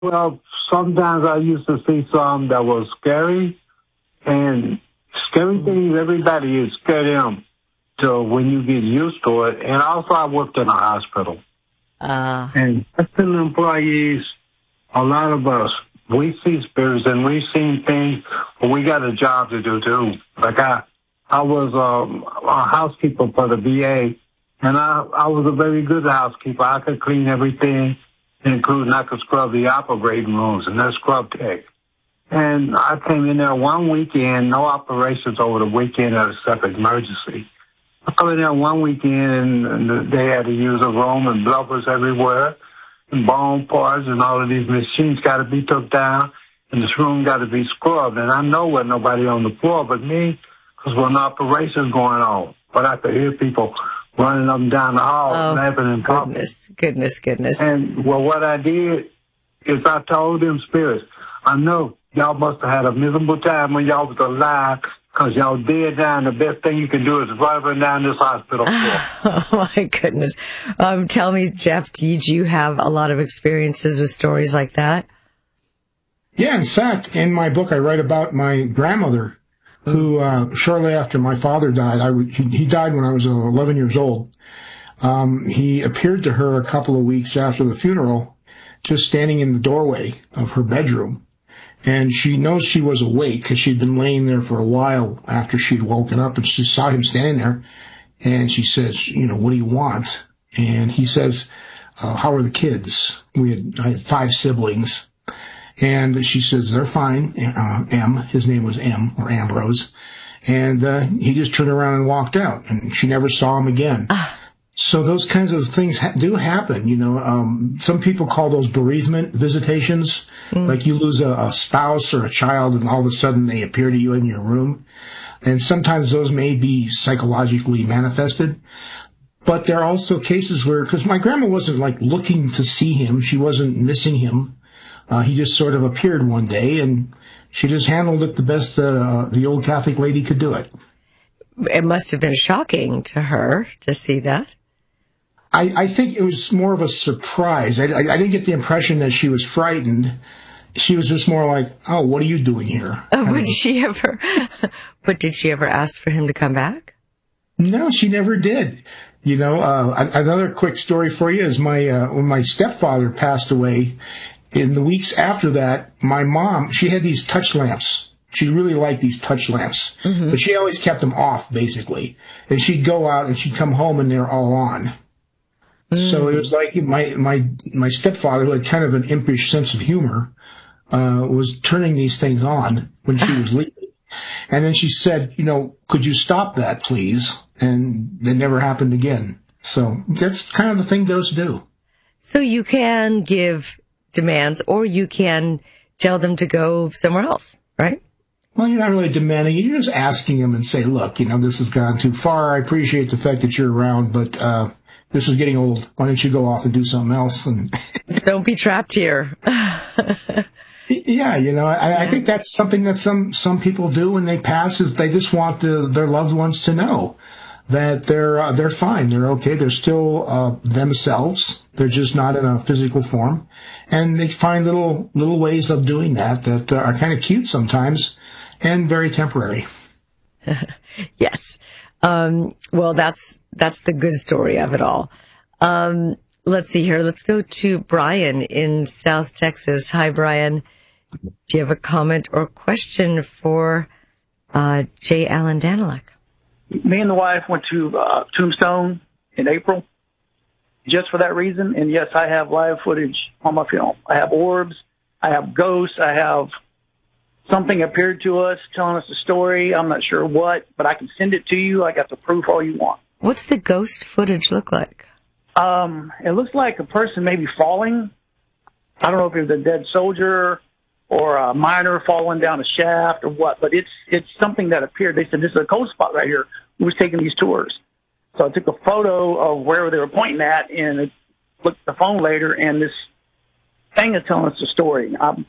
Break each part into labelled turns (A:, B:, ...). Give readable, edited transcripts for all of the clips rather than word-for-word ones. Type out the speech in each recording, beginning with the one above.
A: Well, sometimes I used to see some that was scary, and scary things, everybody is scared of them. So when you get used to it, and also I worked in a hospital. And hospital employees, a lot of us, we see spirits and we see things, but we got a job to do too. Like I was a housekeeper for the VA, and I was a very good housekeeper. I could clean everything, including I could scrub the operating rooms and that scrub tech. And I came in there one weekend, no operations over the weekend at a separate emergency. I come in there one weekend and they had to use a room and blubbers everywhere and bone parts and all of these machines got to be took down and this room got to be scrubbed. And I know with nobody on the floor but me because when the operation's going on. But I could hear people running up and down the hall laughing and talking.
B: Goodness.
A: And well, what I did is I told them spirits, I know y'all must have had a miserable time when y'all was alive because y'all dead now, and the best thing you can do is run down this hospital floor.
B: Oh, my goodness. Tell me, Jeff, did you have a lot of experiences with stories like that?
C: Yeah, in fact, in my book, I write about my grandmother, who shortly after my father died, he died when I was 11 years old. He appeared to her a couple of weeks after the funeral, just standing in the doorway of her bedroom. And she knows she was awake because she'd been laying there for a while after she'd woken up, and she saw him standing there. And she says, what do you want? And he says, how are the kids? I had 5 siblings. And she says, they're fine. M, his name was M, or Ambrose. And he just turned around and walked out, and she never saw him again. So those kinds of things do happen, Some people call those bereavement visitations. Like you lose a spouse or a child and all of a sudden they appear to you in your room. And sometimes those may be psychologically manifested. But there are also cases where, because my grandma wasn't like looking to see him, she wasn't missing him. He just sort of appeared one day and she just handled it the best the old Catholic lady could do it.
B: It must have been shocking to her to see that.
C: I think it was more of a surprise. I didn't get the impression that she was frightened. She was just more like, oh, what are you doing here?
B: But did she ever ask for him to come back?
C: No, she never did. Another quick story for you is when my stepfather passed away, in the weeks after that, my mom, she had these touch lamps. She really liked these touch lamps, but she always kept them off, basically. And she'd go out and she'd come home and they're all on. So it was like my stepfather, who had kind of an impish sense of humor, was turning these things on when she was leaving. And then she said, could you stop that, please? And it never happened again. So that's kind of the thing those do.
B: So you can give demands or you can tell them to go somewhere else, right?
C: Well, you're not really demanding it. You're just asking them and say, look, this has gone too far. I appreciate the fact that you're around, but this is getting old. Why don't you go off and do something else? And
B: don't be trapped here.
C: Yeah, I think that's something that some people do when they pass, is they just want their loved ones to know that they're fine, they're okay, they're still themselves. They're just not in a physical form, and they find little ways of doing that are kind of cute sometimes and very temporary.
B: Yes. Well, that's the good story of it all. Let's see here. Let's go to Brian in South Texas. Hi, Brian. Do you have a comment or question for J. Allen Daniluk?
D: Me and the wife went to Tombstone in April just for that reason. And yes, I have live footage on my film. I have orbs. I have ghosts. I have something appeared to us telling us a story. I'm not sure what, but I can send it to you. I got the proof all you want.
B: What's the ghost footage look like?
D: It looks like a person maybe falling. I don't know if it was a dead soldier or a miner falling down a shaft or what, but it's something that appeared. They said, this is a cold spot right here. We was taking these tours. So I took a photo of where they were pointing at and I looked at the phone later, and this thing is telling us a story. Like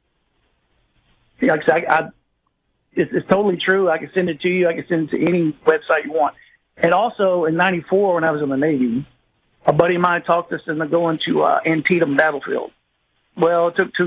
D: I said, it's totally true. I can send it to you. I can send it to any website you want. And also in 94, when I was in the Navy, a buddy of mine talked us into going to Antietam Battlefield. well, it took 2